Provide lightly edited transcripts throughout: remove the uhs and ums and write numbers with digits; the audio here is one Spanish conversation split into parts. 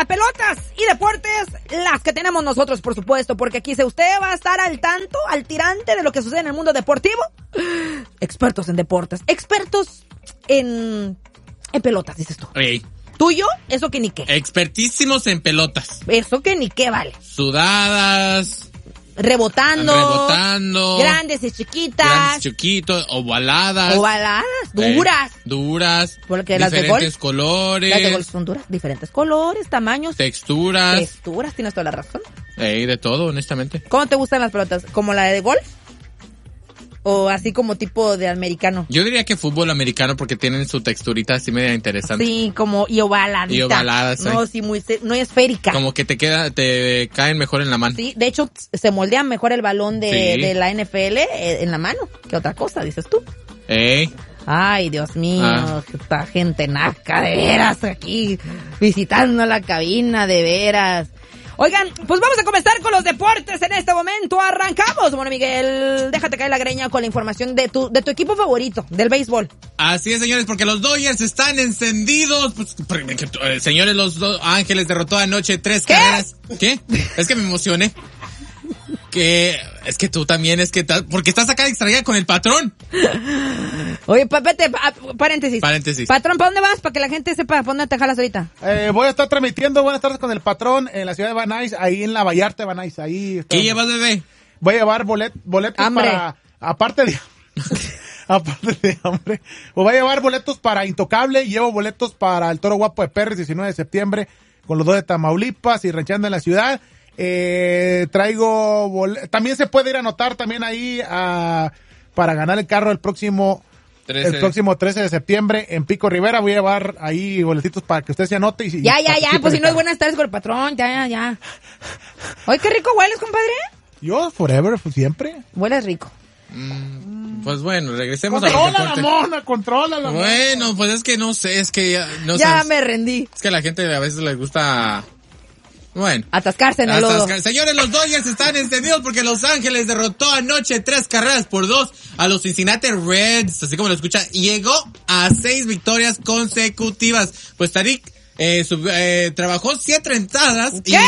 pelotas y deportes, las que tenemos nosotros, por supuesto, porque aquí usted va a estar al tanto, al tirante de lo que sucede en el mundo deportivo. Expertos en deportes, expertos en pelotas, dices tú. Ey. ¿Tuyo? Eso que ni qué. Expertísimos en pelotas. Eso que ni qué vale. Sudadas. Rebotando. Grandes y chiquitas. Grandes, chiquitos, ovaladas. Duras. Porque las diferentes de golf, colores. Las de golf son duras. Diferentes colores, tamaños. Texturas, tienes toda la razón. De todo, honestamente. ¿Cómo te gustan las pelotas? ¿Como la de golf? ¿O así como tipo de americano? Yo diría que fútbol americano porque tienen su texturita así media interesante. Sí, como y ovaladita. Y ovaladas, No, sí, no es esférica. Como que te caen mejor en la mano. Sí, de hecho, se moldea mejor el balón de la NFL en la mano que otra cosa, dices tú. Ay, Dios mío, esta gente naca, de veras, aquí visitando la cabina, de veras. Oigan, pues vamos a comenzar con los deportes en este momento. Arrancamos, bueno, Miguel, déjate caer la greña con la información de tu equipo favorito, del béisbol. Así es, señores, porque los Dodgers están encendidos. Pues, señores, los Ángeles derrotó anoche 3 carreras. ¿Qué? Es que me emocioné. Es que tú también, porque estás acá distraída con el patrón. Oye, vete, paréntesis. Patrón, ¿para dónde vas? Para que la gente sepa, ¿para dónde te jalas ahorita? Voy a estar transmitiendo Buenas tardes con el patrón en la ciudad de Van Nuys, ahí en la Vallarta de Van Nuys. ¿Qué llevas, bebé? Voy a llevar boletos hambre. aparte de hambre, voy a llevar boletos para Intocable, llevo boletos para el Toro Guapo de Perris, 19 de septiembre, con los dos de Tamaulipas y ranchando en la ciudad. Traigo también se puede ir a anotar también ahí para ganar el carro el próximo 13 de septiembre en Pico Rivera. Voy a llevar ahí boletitos para que usted se anote y ya, pues si no es Buenas tardes con el patrón, ya. Oye, qué rico hueles, compadre. Yo forever, siempre. Hueles rico. Pues bueno, regresemos Controla la mona. Bueno, pues es que no sé, ya me rendí. Es que a la gente a veces les gusta. Bueno. Atascarse en el lodo. Señores, los Dodgers están encendidos porque Los Ángeles derrotó anoche 3-2 a los Cincinnati Reds, así como lo escucha, y llegó a 6 victorias consecutivas. Pues Tarik trabajó 7 entradas. ¿Qué?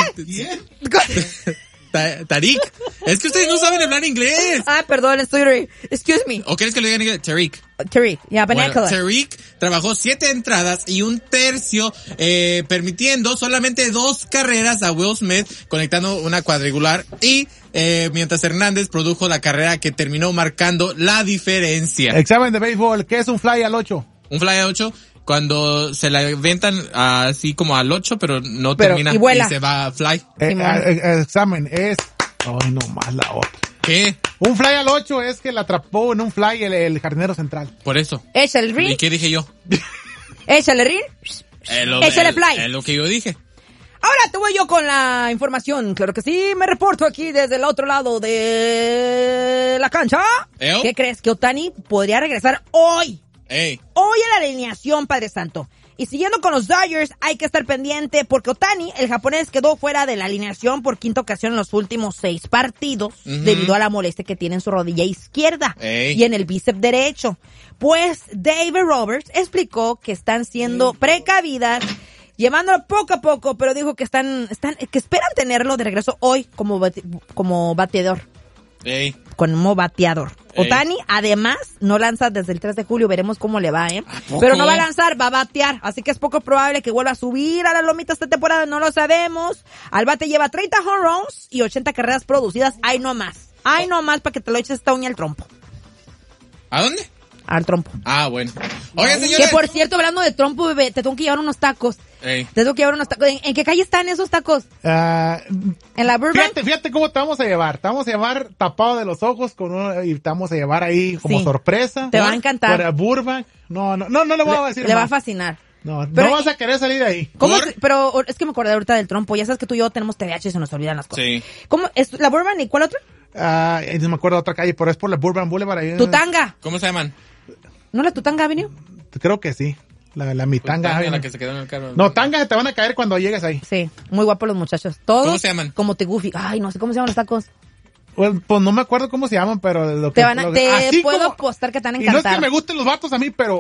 Tarik. Es que ustedes no saben hablar inglés. Perdón, excuse me. ¿O quieres que lo diga en inglés? Tarik, Tarik trabajó 7 entradas y un tercio, permitiendo solamente 2 carreras a Will Smith, conectando una cuadrangular, y mientras Hernández produjo la carrera que terminó marcando la diferencia. Examen de béisbol, ¿qué es un fly al 8? Un fly al 8, cuando se la aventan así como al 8, pero no termina y vuela. Y se va a fly. Examen es... Ay, no más la otra. ¿Qué? Un fly al 8 es que la atrapó en un fly el jardinero central. Por eso. Échale el ring. ¿Y qué dije yo? Échale ring. Échale fly. Es lo que yo dije. Ahora te voy yo con la información. Claro que sí, me reporto aquí desde el otro lado de la cancha. ¿Qué crees? Que Ohtani podría regresar hoy. Hoy en la alineación, Padre Santo. Y siguiendo con los Dodgers, hay que estar pendiente porque Ohtani, el japonés, quedó fuera de la alineación por 5ª ocasión en los últimos 6 partidos debido a la molestia que tiene en su rodilla izquierda y en el bíceps derecho. Pues David Roberts explicó que están siendo precavidas, llevándolo poco a poco, pero dijo que que esperan tenerlo de regreso hoy como bateador. Como bateador. Ohtani, además, no lanza desde el 3 de julio, veremos cómo le va, Pero no va a lanzar, va a batear, así que es poco probable que vuelva a subir a la lomita esta temporada, no lo sabemos. Al bate lleva 30 home runs y 80 carreras producidas, ahí no más para que te lo eches esta uña al trompo. ¿A dónde? Al trompo. Bueno. Oigan, señores. Que por cierto, hablando de trompo, bebé, te tengo que llevar unos tacos. Te tengo que llevar unos tacos. ¿En qué calle están esos tacos? En la Burbank. Fíjate cómo te vamos a llevar. Te vamos a llevar tapado de los ojos y te vamos a llevar ahí como sorpresa. Te va a encantar. Para Burbank. No le voy a decir Le va a fascinar. No vas a querer salir de ahí. Pero es que me acordé ahorita del trompo. Ya sabes que tú y yo tenemos TDAH y se nos olvidan las cosas. Sí. ¿Cómo es la Burbank y cuál otro? No me acuerdo de otra calle, pero es por la Burbank Boulevard ahí. Tutanga. ¿Cómo se llaman? ¿No la Tutanga Avenue? Creo que sí. La mitanga. Tanga, la que se quedó en el carro. No, tangas te van a caer cuando llegues ahí. Sí, muy guapos los muchachos. Todos. ¿Cómo se llaman? Como Tegufi. Ay, no sé cómo se llaman los tacos. Pues no me acuerdo cómo se llaman, pero te puedo apostar que te van a encantar. Y no es que me gusten los vatos a mí, pero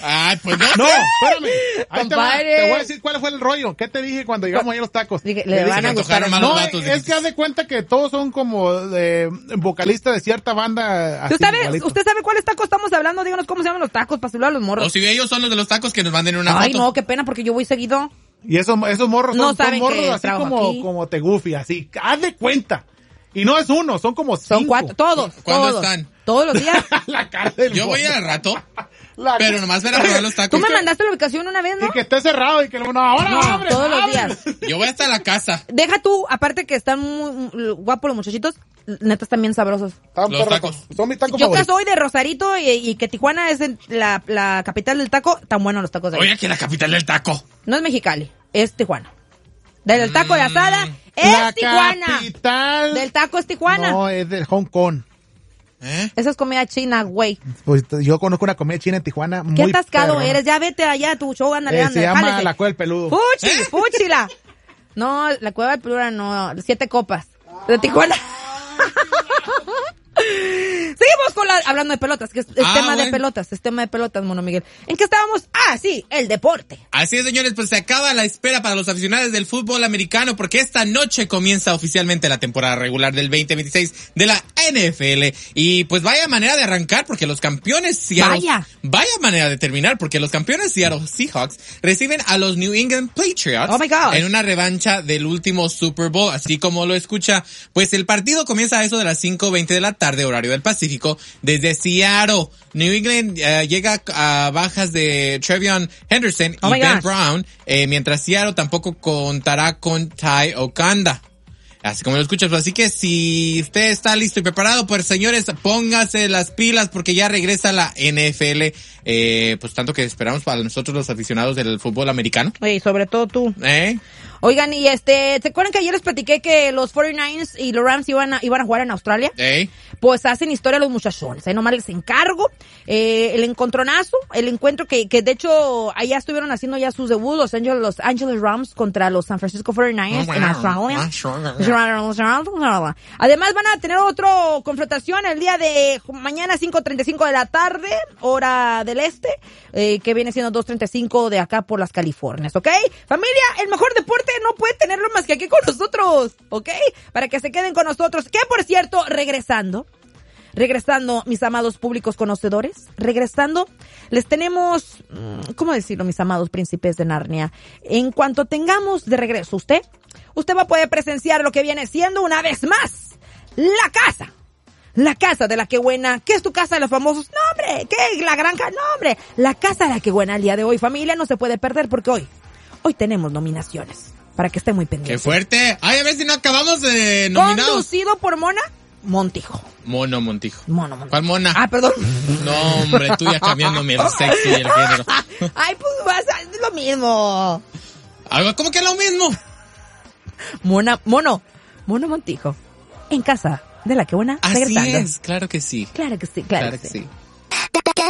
Ay, pues no. No, espérame. Ahí te voy a decir cuál fue el rollo. ¿Qué te dije cuando llegamos ahí a los tacos? Le van a gustar más los vatos. Es que haz de cuenta que todos son como vocalistas de cierta banda. ¿Usted sabe cuáles tacos estamos hablando? Díganos cómo se llaman los tacos para saludar a los morros. O si ellos son los de los tacos, que nos manden una foto. Ay, no, qué pena, porque yo voy seguido. Y esos morros no son morros así como te goofy, así. Haz de cuenta. Y no es uno, son como 5. Son 4, todos. ¿Cuándo están? Todos los días. La cara del Yo voy al rato. Pero nomás ver a probar los tacos. Tú me mandaste la ubicación una vez, ¿no? Y que esté cerrado y que ahora abre. Todos los días. Yo voy hasta la casa. Deja tú, aparte que están muy guapos los muchachitos, neta están bien sabrosos. Los tacos. Son mis tacos Yo favoritos. que soy de Rosarito y que Tijuana es la capital del taco, tan buenos los tacos de ahí. Oye, que la capital del taco. No es Mexicali, es Tijuana. Del taco de asada es Tijuana. La capital. Del taco es Tijuana. No, es de Hong Kong. Esa es comida china, güey. Pues yo conozco una comida china en Tijuana muy ¿Qué atascado perrona. eres? Ya vete allá a tu show, ándale. Se llama La Cueva del Peludo. Fúchila. No, La Cueva del Peludo no, 7 copas. De Tijuana. Seguimos con hablando de pelotas, que es tema de pelotas, Mono Miguel. ¿En qué estábamos? Sí, el deporte. Así es, señores, pues se acaba la espera para los aficionados del fútbol americano, porque esta noche comienza oficialmente la temporada regular del 2026 de la NFL. Y pues vaya manera de arrancar, porque los campeones Seattle... Vaya manera de terminar, porque los campeones Seattle Seahawks reciben a los New England Patriots en una revancha del último Super Bowl, así como lo escucha. Pues el partido comienza a eso de las 5:20 de la tarde, horario del Pacífico, desde Seattle. New England llega a bajas de Trevion Henderson y Ben Brown, mientras Seattle tampoco contará con Ty Okanda. Así como lo escuchas, así que si usted está listo y preparado, pues señores, póngase las pilas porque ya regresa la NFL, pues tanto que esperamos para nosotros los aficionados del fútbol americano. Oye, sobre todo tú. Oigan, y ¿se acuerdan que ayer les platiqué que los 49ers y los Rams iban a jugar en Australia? Pues hacen historia los muchachones, ahí nomás les encargo, el encontronazo, el encuentro que de hecho allá estuvieron haciendo ya sus debuts, los Angeles Rams contra los San Francisco 49ers en Australia. Además van a tener otra confrontación el día de mañana 5:35 de la tarde, hora del este, que viene siendo 2:35 de acá por las Californias, ¿ok? Familia, el mejor deporte no puede tenerlo más que aquí con nosotros, ¿ok? Para que se queden con nosotros. Que por cierto, regresando, mis amados públicos conocedores, les tenemos, ¿cómo decirlo, mis amados príncipes de Narnia? En cuanto tengamos de regreso usted va a poder presenciar lo que viene siendo una vez más la casa de la que buena. ¿Qué es tu casa de los famosos? No, hombre. ¿Qué? ¿La granja? No, hombre. La casa de la que buena el día de hoy, familia, no se puede perder porque hoy tenemos nominaciones. Para que esté muy pendiente. ¡Qué fuerte! Ay, a ver si no acabamos de nominados. Conducido por Mona Montijo. Mono Montijo. Mono Montijo. ¿Cuál Mona? Perdón. No, hombre, tú ya cambiándome el sexo y el género. Ay, pues es lo mismo. ¿Cómo que es lo mismo? Mono Montijo. En casa de la que buena. Así es, claro que sí. Claro que sí.